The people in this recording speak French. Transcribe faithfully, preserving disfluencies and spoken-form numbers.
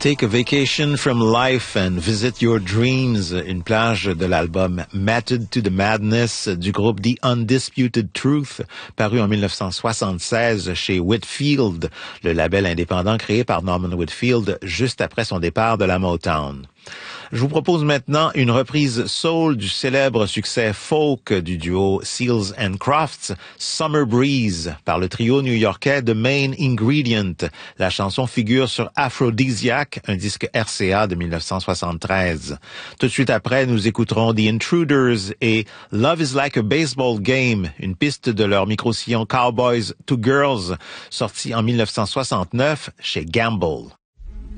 Take a vacation from life and visit your dreams, une plage de l'album Method to the Madness du groupe The Undisputed Truth, paru en dix-neuf cent soixante-seize chez Whitfield, le label indépendant créé par Norman Whitfield juste après son départ de la Motown. Je vous propose maintenant une reprise soul du célèbre succès folk du duo Seals and Crofts, Summer Breeze, par le trio new-yorkais The Main Ingredient. La chanson figure sur Aphrodisiac, un disque R C A de dix-neuf cent soixante-treize. Tout de suite après, nous écouterons The Intruders et Love is Like a Baseball Game, une piste de leur micro-sillon Cowboys to Girls, sorti en dix-neuf cent soixante-neuf chez Gamble.